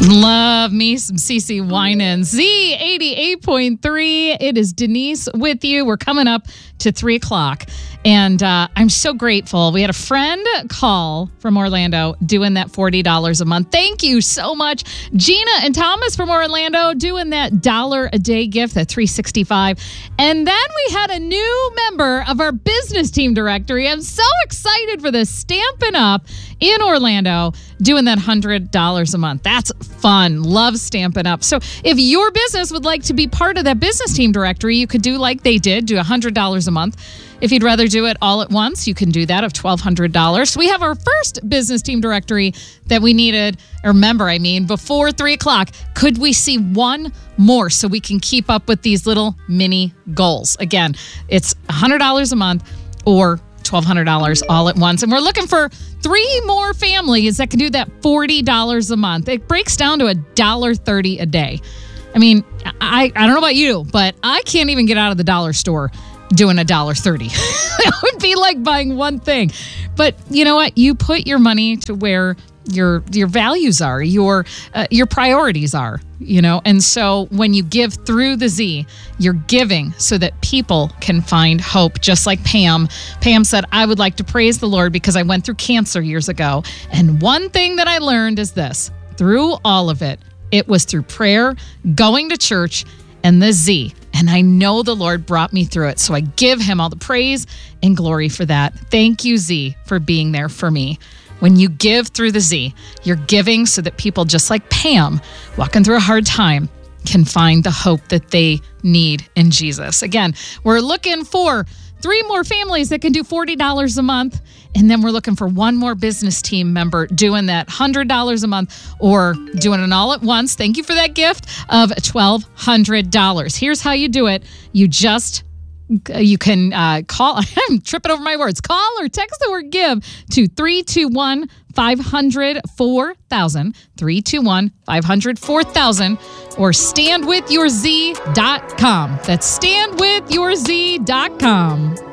Love me some CeCe Winans. Z88.3. It is Denise with you. We're coming up to 3 o'clock. And I'm so grateful. We had a friend call from Orlando doing that $40 a month. Thank you so much. Gina and Thomas from Orlando doing that $1 a day gift, that $365. And then we had a new member of our business team directory. I'm so excited for this. Stampin' Up in Orlando doing that $100 a month. That's fun. Love Stampin' Up. So if your business would like to be part of that business team directory, you could do like they did, do $100 a month. If you'd rather do it all at once, you can do that of $1,200. So we have our first business team directory that we needed, or member, before 3 o'clock. Could we see one more so we can keep up with these little mini goals? Again, it's $100 a month or $1,200 all at once. And we're looking for 3 more families that can do that $40 a month. It breaks down to $1.30 a day. I don't know about you, but I can't even get out of the dollar store doing $1.30. That would be like buying one thing. But you know what? You put your money to where your values are, your priorities are, And so when you give through the Z, you're giving so that people can find hope, just like Pam. Pam said, I would like to praise the Lord because I went through cancer years ago. And one thing that I learned is this: through all of it, it was through prayer, going to church, and the Z. And I know the Lord brought me through it. So I give him all the praise and glory for that. Thank you, Z, for being there for me. When you give through the Z, you're giving so that people just like Pam, walking through a hard time, can find the hope that they need in Jesus. Again, we're looking for 3 more families that can do $40 a month. And then we're looking for 1 more business team member doing that $100 a month or doing it all at once. Thank you for that gift of $1,200. Here's how you do it. You can call. I'm tripping over my words. Call or text the word give to 321-500-4000, 321-500-4000, or standwithyourz.com. That's standwithyourz.com.